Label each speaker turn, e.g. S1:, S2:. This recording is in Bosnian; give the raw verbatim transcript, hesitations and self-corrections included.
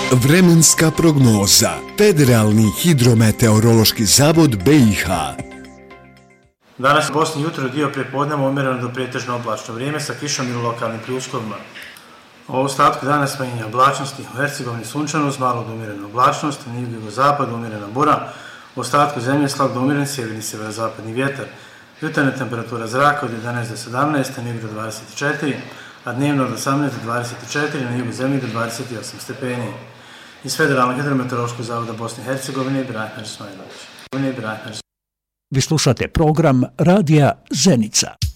S1: Vremenska prognoza. Federalni hidrometeorološki zavod B i H.
S2: Danas u Bosni jutro dio prijepodneva umjereno do pretežno oblačno vrijeme sa kišom ili lokalnim pljuskovima. U ostatku dana smanjenje oblačnosti, u Hercegovini sunčano uz malo do umjerene oblačnosti, na jugozapadu umjerena bura, u ostatku zemlje slab do umjeren sjeverni sjeverozapadni vjetar. Jutarnja temperatura zraka od jedanaest do sedamnaest, na jugu do dvadeset četiri, a dnevno od osamnaest do dvadeset četiri, na jugu zemlje do dvadeset osam stepeni. Iz Federalnog hidrometeorološkog zavoda Bosne i Hercegovine, Ibrahim Ismailović.
S3: Vi slušate program Radija Zenica.